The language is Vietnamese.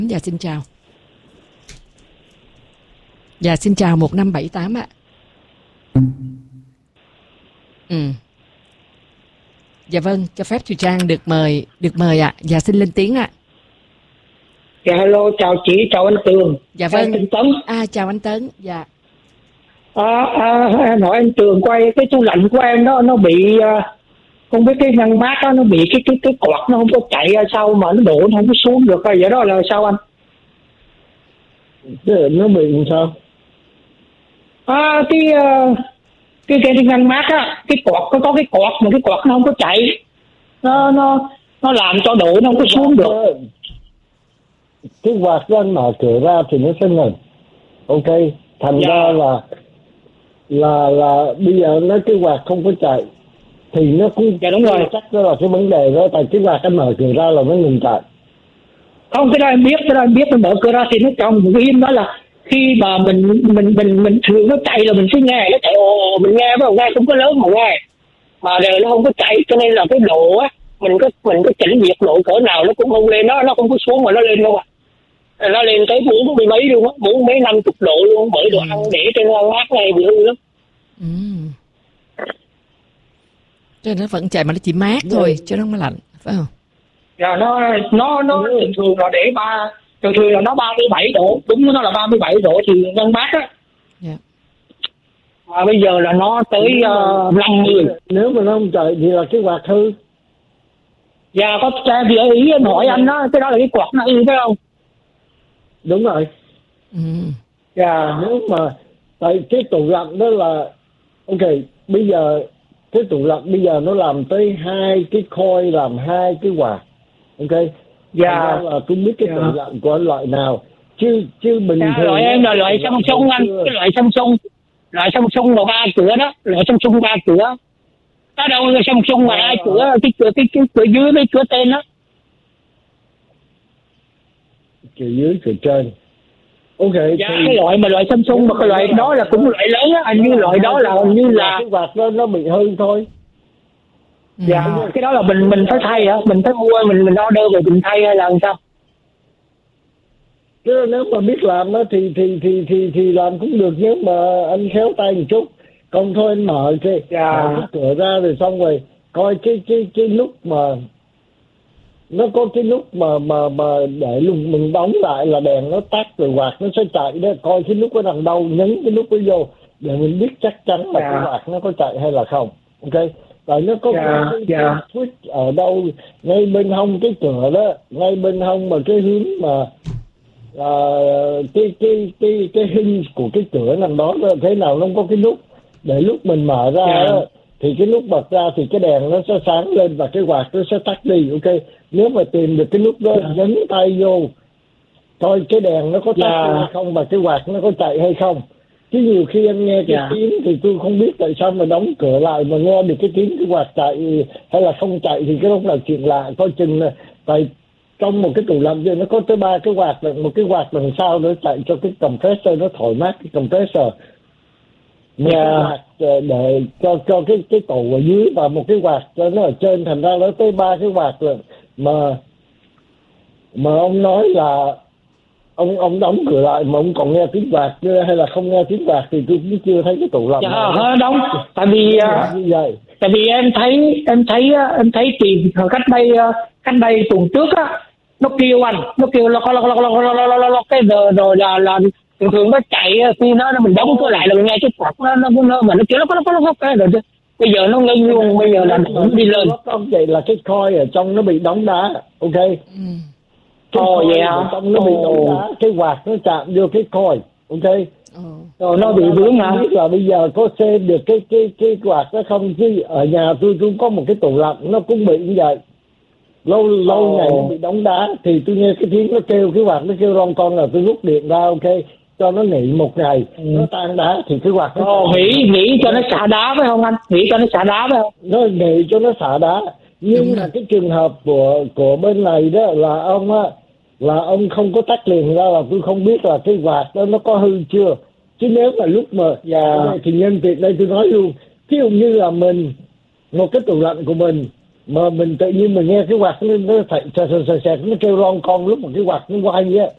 Dạ xin chào. Dạ xin chào 1578 ạ. Ừ. Dạ vâng, cho phép Thùy Trang được mời ạ. Dạ xin lên tiếng ạ. Dạ hello, chào chị, chào anh Tường. Dạ vâng. Em Tấn. Chào anh Tấn. Dạ. Em hỏi anh Tường quay cái tủ lạnh của em đó nó bị không biết cái ngăn mát đó nó bị cái quạt nó không có chạy ra sau mà nó đổ nó không có xuống được vậy đó là sao anh? Nó bị làm sao? Cái ngăn mát á, cái quạt có cái quạt mà cái quạt nó không có chạy, nó làm cho đổ nó không có xuống được. Cái quạt đó anh mở cửa ra thì nó sẽ ngừng. Ok, thành ra là bây giờ nó cái quạt không có chạy thì nó cũng đúng rồi, chắc đó là cái vấn đề đó, tại cái quạt anh mở cửa ra là nó ngừng chạy. Không, cái đó em biết nó mở cửa ra thì nó trong một cái im đó là khi mà mình thường nó chạy là mình sẽ nghe nó chạy ồ, mình nghe phải không, nghe không có lớn mà nghe mà đều nó không có chạy, cho nên là cái độ á mình có chỉnh nhiệt độ cỡ nào nó cũng không lên, nó không có xuống mà nó lên đâu nó lên tới 40 mấy luôn á, 40 mấy 50 độ luôn, bởi đồ ăn để trên ngăn mát này bị hư lắm. Cho nên nó vẫn chạy mà nó chỉ mát thôi chứ nó không có lạnh, phải không? Dạ nó thường là để thường là nó 37 độ, đúng nó là 37 độ thì ngăn mát á. Dạ. Mà bây giờ là nó tới 50. Nếu mà nó không chạy thì là cái quạt hư. Dạ có vì ý anh hỏi anh đó, cái đó là cái quạt nó hư phải không? Đúng rồi. Dạ. Nếu mà tại cái tủ lạnh đó là ok, bây giờ cái tủ lạnh bây giờ nó làm tới 2 cái coil, làm 2 cái quạt. Ok. Dạ. Là tôi biết cái tủ lạnh của anh loại nào chứ bình thường. Loại em là loại Samsung anh, cái loại Samsung là 3 cửa đó, loại Samsung 3 cửa. Ở đâu là Samsung mà 2 cửa, cái cửa dưới với cửa trên đó. Cửa dưới cửa trên. Ok. Dạ thì cái loại Samsung mà cái loại đó là cũng loại lớn á, hình như loại đó là cái quạt đó nó bị hư thôi. Dạ, cái đó là mình phải thay hả? Mình phải mua, mình order rồi mình thay hay là làm sao? Chứ nếu mà biết làm đó thì làm cũng được, nhưng mà anh khéo tay một chút. Còn thôi anh mở cái cửa ra rồi xong rồi coi cái lúc mà nó có cái lúc mà để luôn mình đóng lại là đèn nó tắt rồi quạt nó sẽ chạy đó, coi cái lúc nó nằm đâu, nhấn cái lúc đó vô để mình biết chắc chắn là cái quạt nó có chạy hay là không. Ok. Tại nó có cái switch ở đâu ngay bên hông cái cửa đó, ngay bên hông mà cái hướng mà cái hình của cái cửa nằm đó, thế nào nó có cái nút để lúc mình mở ra đó, thì cái nút bật ra thì cái đèn nó sẽ sáng lên và cái quạt nó sẽ tắt đi. Ok. Nếu mà tìm được cái nút đó, nhấn tay vô coi cái đèn nó có tắt hay không và cái quạt nó có chạy hay không. Chứ nhiều khi anh nghe cái tiếng thì tôi không biết tại sao mà đóng cửa lại mà nghe được cái tiếng cái quạt chạy hay là không chạy thì cái đó là chuyện lạ. Coi chừng là tại trong một cái tủ lạnh nó có tới 3 cái quạt, một cái quạt đằng sau nó chạy cho cái compressor nó thổi mát cái compressor, một cái quạt để cho cái tủ ở dưới và một cái quạt cho nó ở trên, thành ra nó tới 3 cái quạt rồi. Mà ông nói là ông đóng cửa lại mà ông còn nghe tiếng quạt hay là không nghe tiếng quạt thì tôi cũng chưa thấy cái tủ lạnh. Đóng tại vì như vậy. Tại vì em thấy thì cách đây tuần trước á nó kêu lo cái rồi là thường nó chạy khi nó mình đóng cửa lại là mình nghe cái quạt nó mà nó kêu nó cái rồi bây giờ nó ngưng luôn, bây giờ là nó đi lên. Không, vậy là cái coil ở trong nó bị đóng đá. Ok. Trong nó bị đóng đá, cái quạt nó chạm vô cái coil. Ok. Rồi nó bị vướng hả? Biết là bây giờ có xem được cái quạt đó không, chứ ở nhà tôi có một cái tủ lạnh nó cũng bị như vậy. Lâu ngày nó bị đóng đá thì tôi nghe cái tiếng nó kêu, cái quạt nó kêu ron con là tôi rút điện ra. Ok, cho nó nghỉ một ngày, nó tan đá thì cái quạt nó nghỉ cho nó xả đá phải không anh? Nghỉ cho nó xả đá phải không? Nó nghỉ cho nó xả đá. Nhưng mà cái trường hợp của bên này đó là ông không có tắt liền ra, là tôi không biết là cái quạt đó nó có hư chưa. Chứ nếu mà lúc mà thì nhân tiện đây tôi nói luôn, ví dụ như là mình một cái tủ lạnh của mình mà mình tự nhiên mình nghe cái quạt nó chạy nó kêu ron con lúc mà cái quạt nó quay á,